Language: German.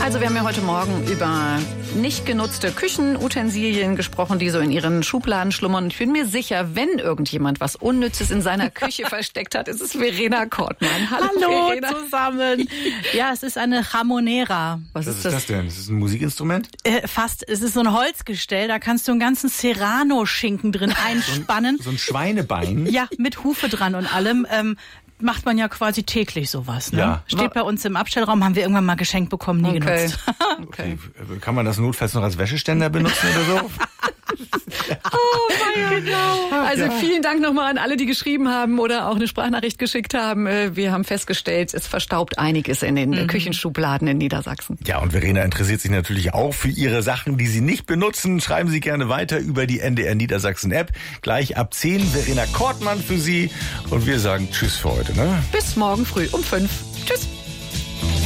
Also wir haben ja heute Morgen über nicht genutzte Küchenutensilien gesprochen, die so in ihren Schubladen schlummern. Ich bin mir sicher, wenn irgendjemand was Unnützes in seiner Küche versteckt hat, ist es Verena Kortmann. Hallo Verena. Zusammen. Ja, es ist eine Hamonera. Was ist das denn? Ist das ein Musikinstrument? Fast. Es ist so ein Holzgestell, da kannst du einen ganzen Serrano-Schinken drin einspannen. So ein Schweinebein? Ja, mit Hufe dran und allem. Macht man ja quasi täglich sowas. Ne? Ja. Steht bei uns im Abstellraum, haben wir irgendwann mal geschenkt bekommen, nie genutzt. Okay. Kann man das notfalls noch als Wäscheständer benutzen oder so? Oh, genau. Also vielen Dank nochmal an alle, die geschrieben haben oder auch eine Sprachnachricht geschickt haben. Wir haben festgestellt, es verstaubt einiges in den Küchenschubladen in Niedersachsen. Ja, und Verena interessiert sich natürlich auch für ihre Sachen, die Sie nicht benutzen. Schreiben Sie gerne weiter über die NDR Niedersachsen App. Gleich ab 10 Verena Kortmann für Sie. Und wir sagen Tschüss für heute. Ne? Bis morgen früh um 5. Tschüss.